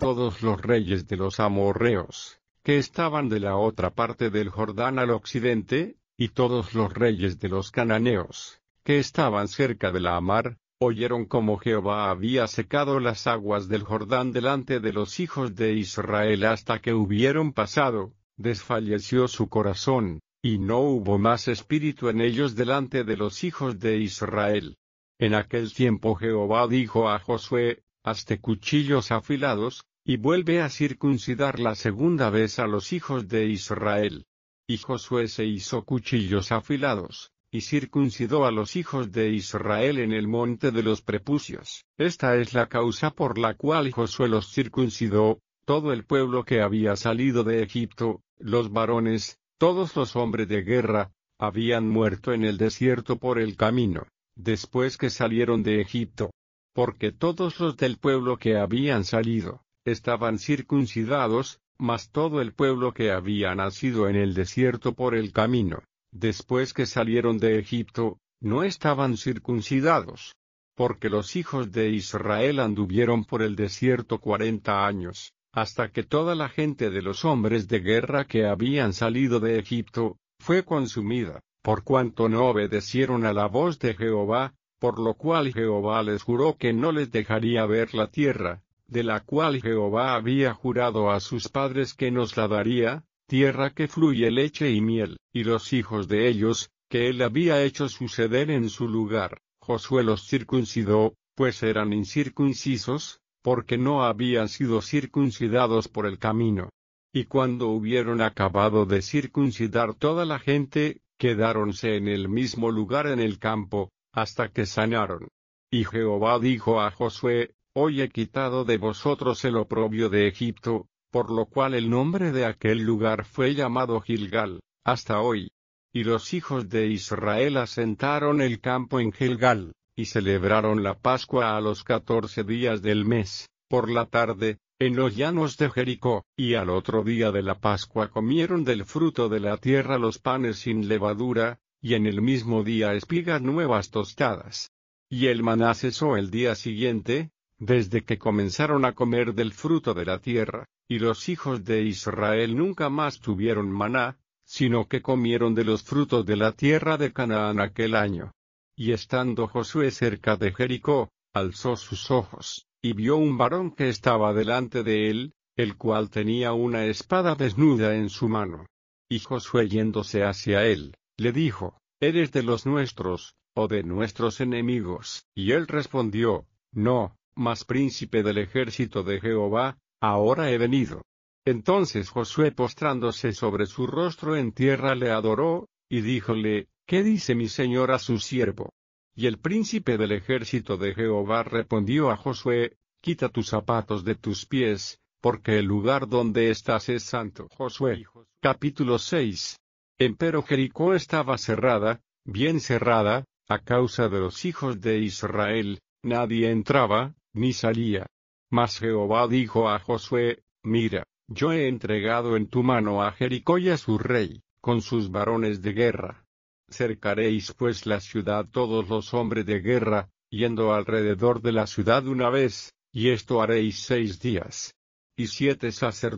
todos los reyes de los amorreos, que estaban de la otra parte del Jordán al occidente, y todos los reyes de los cananeos, que estaban cerca de la mar, oyeron cómo Jehová había secado las aguas del Jordán delante de los hijos de Israel hasta que hubieron pasado, desfalleció su corazón, y no hubo más espíritu en ellos delante de los hijos de Israel. En aquel tiempo Jehová dijo a Josué: hazte cuchillos afilados, y vuelve a circuncidar la segunda vez a los hijos de Israel. Y Josué se hizo cuchillos afilados, y circuncidó a los hijos de Israel en el monte de los prepucios. Esta es la causa por la cual Josué los circuncidó: todo el pueblo que había salido de Egipto, los varones, todos los hombres de guerra, habían muerto en el desierto por el camino, después que salieron de Egipto. Porque todos los del pueblo que habían salido, estaban circuncidados, mas todo el pueblo que había nacido en el desierto por el camino, después que salieron de Egipto, no estaban circuncidados. Porque los hijos de Israel anduvieron por el desierto 40 años, hasta que toda la gente de los hombres de guerra que habían salido de Egipto, fue consumida, por cuanto no obedecieron a la voz de Jehová, por lo cual Jehová les juró que no les dejaría ver la tierra, de la cual Jehová había jurado a sus padres que nos la daría, tierra que fluye leche y miel, y los hijos de ellos, que él había hecho suceder en su lugar, Josué los circuncidó, pues eran incircuncisos, porque no habían sido circuncidados por el camino. Y cuando hubieron acabado de circuncidar toda la gente, quedáronse en el mismo lugar en el campo, hasta que sanaron. Y Jehová dijo a Josué: hoy he quitado de vosotros el oprobio de Egipto, por lo cual el nombre de aquel lugar fue llamado Gilgal, hasta hoy. Y los hijos de Israel asentaron el campo en Gilgal, y celebraron la Pascua a los 14 días del mes, por la tarde, en los llanos de Jericó, y al otro día de la Pascua comieron del fruto de la tierra los panes sin levadura, y en el mismo día espigas nuevas tostadas. Y el maná cesó el día siguiente, desde que comenzaron a comer del fruto de la tierra, y los hijos de Israel nunca más tuvieron maná, sino que comieron de los frutos de la tierra de Canaán aquel año. Y estando Josué cerca de Jericó, alzó sus ojos, y vio un varón que estaba delante de él, el cual tenía una espada desnuda en su mano. Y Josué, yéndose hacia él, le dijo: ¿eres de los nuestros, o de nuestros enemigos? Y él respondió: no, mas príncipe del ejército de Jehová, ahora he venido. Entonces Josué, postrándose sobre su rostro en tierra, le adoró, y díjole: ¿qué dice mi señor a su siervo? Y el príncipe del ejército de Jehová respondió a Josué: quita tus zapatos de tus pies, porque el lugar donde estás es santo. Josué, capítulo 6. Empero Jericó estaba cerrada, bien cerrada, a causa de los hijos de Israel, nadie entraba, ni salía. Mas Jehová dijo a Josué: mira, yo he entregado en tu mano a Jericó y a su rey, con sus varones de guerra. Cercaréis pues la ciudad todos los hombres de guerra, yendo alrededor de la ciudad una vez, y esto haréis 6 días. Y 7 sacerdotes